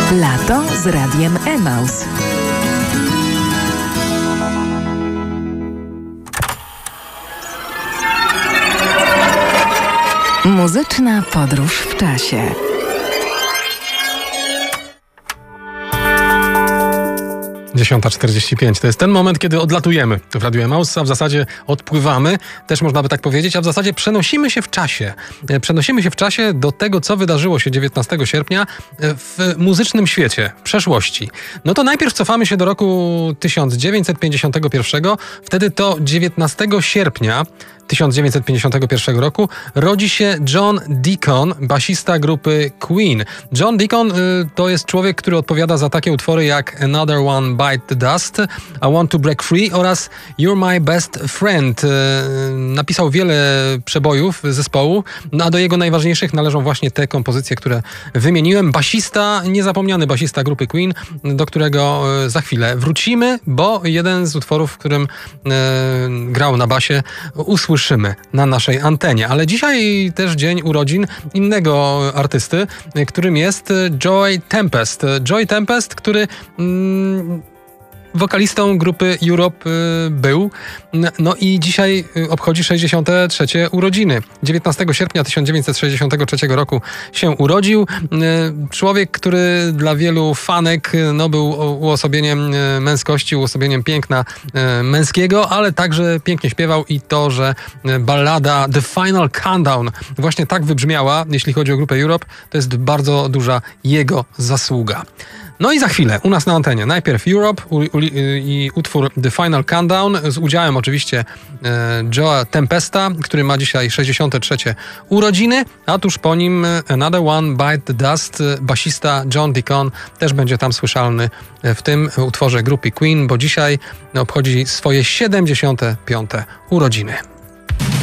Lato z Radiem Emaus. Muzyczna podróż w czasie. Dziesiąta 45. To jest ten moment, kiedy odlatujemy w Radiu Emaus, a w zasadzie odpływamy, też można by tak powiedzieć, a w zasadzie przenosimy się w czasie. Przenosimy się w czasie do tego, co wydarzyło się 19 sierpnia w muzycznym świecie, przeszłości. No to najpierw cofamy się do roku 1951. Wtedy to 19 sierpnia 1951 roku rodzi się John Deacon, basista grupy Queen. John Deacon to jest człowiek, który odpowiada za takie utwory jak Another One Bite the Dust, I Want to Break Free oraz You're My Best Friend. Napisał wiele przebojów zespołu, no a do jego najważniejszych należą właśnie te kompozycje, które wymieniłem. Basista, niezapomniany basista grupy Queen, do którego za chwilę wrócimy, bo jeden z utworów, w którym grał na basie, usłyszymy na naszej antenie. Ale dzisiaj też dzień urodzin innego artysty, którym jest Joey Tempest. Joey Tempest, który wokalistą grupy Europe był. No i dzisiaj obchodzi 63. urodziny. 19 sierpnia 1963 roku się urodził. Człowiek, który dla wielu fanek był uosobieniem męskości, uosobieniem piękna męskiego, ale także pięknie śpiewał i to, że ballada The Final Countdown właśnie tak wybrzmiała, jeśli chodzi o grupę Europe, to jest bardzo duża jego zasługa. No i za chwilę u nas na antenie najpierw Europe i utwór The Final Countdown z udziałem oczywiście Joe'a Tempesta, który ma dzisiaj 63. urodziny, a tuż po nim Another One Bite the Dust, basista John Deacon też będzie tam słyszalny w tym utworze grupy Queen, bo dzisiaj obchodzi swoje 75. urodziny.